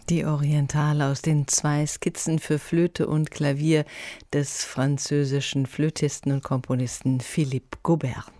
Die Orientale aus den 2 Skizzen für Flöte und Klavier des französischen Flötisten und Komponisten Philippe Gaubert.